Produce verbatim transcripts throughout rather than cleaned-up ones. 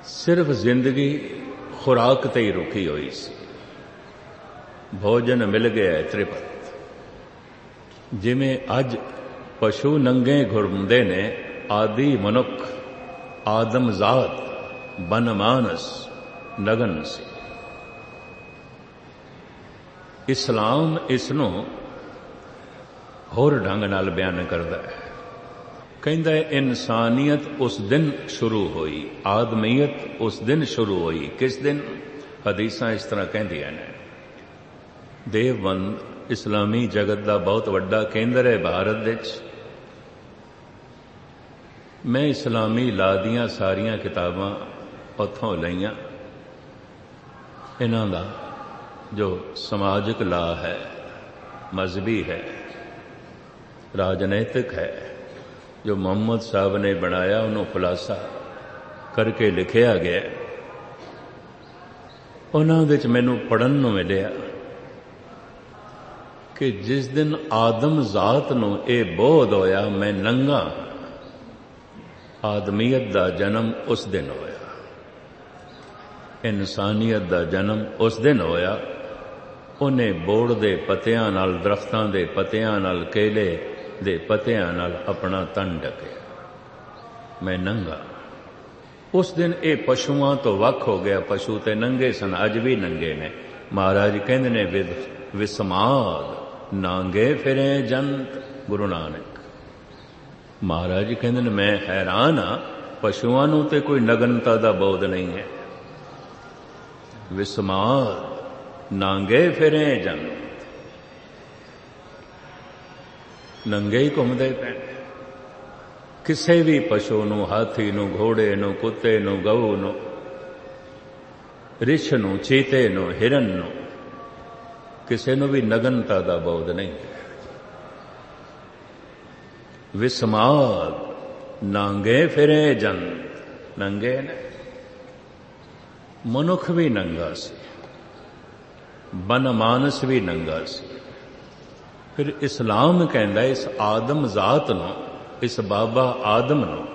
सिर्फ जिंदगी खुराक ते ही रुकी हुई सी। भोजन मिल गया त्रिपत। जिमें अज पशु नंगे घुरमदे ने, आदि मनुख आदमजात बनमानस नगन सी। इस्लाम इसनों होर ढंग नाल बयान करदा है। कहंदा है इंसानियत उस दिन शुरू हुई, आदमीयत उस दिन शुरू हुई। किस दिन? हदीसां इस तरह कहंदियां ने। देवबंद इस्लामी जगत का बहुत वड्डा केंद्र है भारत विच। मैं इस्लामी ला दियां सारियां किताबां उत्थों लईयां। इन्हां दा जो समाजिक ला है, मजहबी है, राजनैतिक है, जो मोहम्मद साहब ने बनाया उन्होंने खुलासा करके लिखिया गया। उन्हां विच मैनूं पढ़न नूं मिलिया कि जिस दिन आदम जात नूं यह बोध होया मैं नंगा, आदमीयत दा जन्म उस दिन होया, इंसानियत दा जन्म उस दिन होया। उन्हें बोड़ दे पत्तियां नाल, दरख्तां दे पत्तियां नाल, केले दे पत्तियां नाल अपना तन ढके। मैं नंगा। उस दिन ये पशुआं तो वख हो गया। पशु ते नंगे सन, अज भी नंगे ने। महाराज कहंदे ने विद विस्माद नांगे फिरे जंत। गुरु नानक महाराज कहंदे ने मैं हैरान हाँ, पशुआं नूं ते कोई नगनता दा बोध नहीं है। विस्माद नांगे फिरे जंत, नंगे ही घूमते पे। किसी भी पशु नूं, हाथी नूं, घोड़े नूं, कुत्ते नूं, गऊ नूं, रिछ नूं, चीते नूं, हिरन नूं, किसी नूं भी नगनता दा बोध नहीं है। विस्माद नांगे फिरे जंत, नंगे ने। मनुख भी नंगा सी, बनमानस भी नंगा सी। फिर इस्लाम कहंदा इस आदम जात नूं, इस बाबा आदम नूं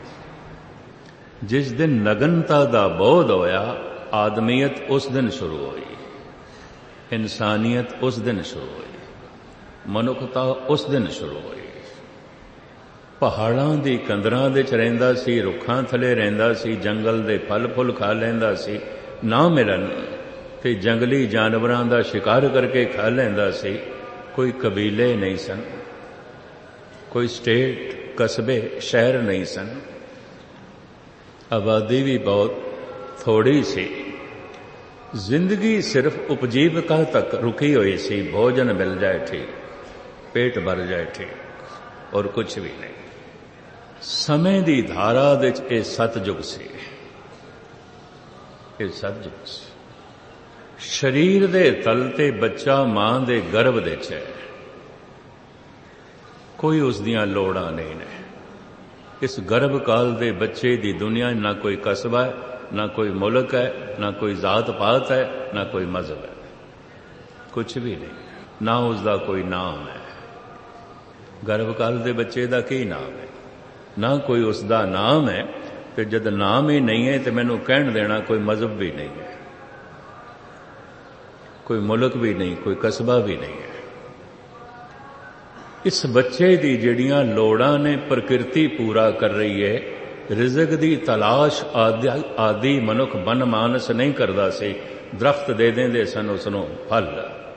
जिस दिन नगनता दा बोध होया, आदमीयत उस दिन शुरू हुई, इंसानियत उस दिन शुरू हुई, मनुखता उस दिन शुरू हुई। पहाड़ां दी कंदरां दे च रहिंदा सी, रुखां थले रहिंदा सी, जंगल दे फल फुल खा लैंदा सी। ना मिलन ते जंगली जानवरां दा शिकार करके खा लैंदा सी। कोई कबीले नहीं सन, कोई स्टेट, कस्बे, शहर नहीं सन। आबादी भी बहुत थोड़ी सी। जिंदगी सिर्फ उपजीविका तक रुकी हुई सी। भोजन मिल जाए ठीक, पेट भर जाए ठीक, और कुछ भी नहीं। समय दी धारा विच ये सतयुग सी, ये सतयुग सी। शरीर दे तल ते बच्चा मां दे गर्भ दे च है। कोई उस दियां लोड़ां नहीं ने। इस गर्भ काल दे बच्चे दी दुनिया ना कोई कस्बा है, ना कोई मुल्क है, ना कोई जात पात है, ना कोई मजहब है, कुछ भी नहीं। ना उसका कोई नाम है। गर्भ काल दे बच्चे दा की नाम है? ना कोई उसका नाम है। तो जद नाम ही नहीं है तो मैनू कहण देना कोई मजहब भी नहीं है, कोई मुल्क भी नहीं, कोई कस्बा भी नहीं है। इस बच्चे दी जड़ियां लोड़ां ने प्रकृति पूरा कर रही है। रिज़क दी तलाश आदि, आदि मनुख बनमानस नहीं करदा सी। दरख्त दे देंदे सन उसनों फल,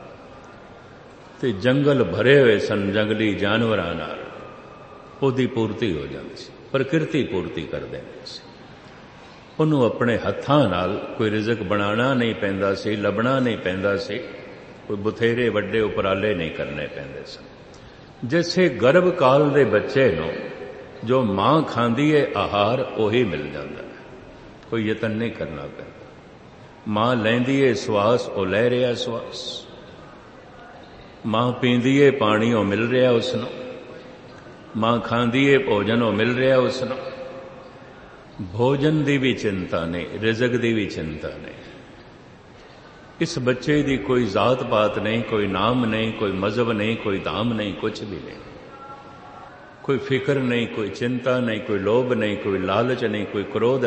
ते जंगल भरे हुए सन जंगली जानवरां नाल, ओदी पूर्ति हो जाती सी। प्रकृति पूर्ति कर देंदी सी। ਉਹਨੂੰ ਆਪਣੇ ਹੱਥਾਂ ਨਾਲ ਕੋਈ ਰਿਜ਼ਕ ਬਣਾਉਣਾ ਨਹੀਂ ਪੈਂਦਾ ਸੀ, ਲੱਭਣਾ ਨਹੀਂ ਪੈਂਦਾ ਸੀ, ਕੋਈ ਬਥੇਰੇ ਵੱਡੇ ਉਪਰਾਲੇ ਨਹੀਂ ਕਰਨੇ ਪੈਂਦੇ ਸਨ। ਜਿਸੇ ਗਰਭ ਕਾਲ ਦੇ ਬੱਚੇ ਨੂੰ ਜੋ ਮਾਂ ਖਾਂਦੀ ਹੈ ਆਹਾਰ ਉਹੀ ਮਿਲ ਜਾਂਦਾ ਹੈ, ਕੋਈ ਯਤਨ ਨਹੀਂ ਕਰਨਾ ਪੈਂਦਾ। ਮਾਂ ਲੈਂਦੀ ਹੈ ਸਵਾਸ, ਉਹ ਲੈ ਰਿਹਾ ਸਵਾਸ। ਮਾਂ ਪੀਂਦੀ ਹੈ ਪਾਣੀ, ਉਹ ਮਿਲ ਰਿਹਾ ਉਸ ਨੂੰ। ਮਾਂ ਖਾਂਦੀ ਹੈ ਭੋਜਨ, ਉਹ ਮਿਲ ਰਿਹਾ ਉਸ ਨੂੰ। भोजन की भी चिंता नहीं, रिज़क की भी चिंता नहीं। इस बच्चे की कोई जात पात नहीं, कोई नाम नहीं, कोई मजहब नहीं, कोई धाम नहीं, कुछ भी नहीं। कोई फिक्र नहीं, कोई चिंता नहीं, कोई लोभ नहीं, कोई लालच नहीं, कोई क्रोध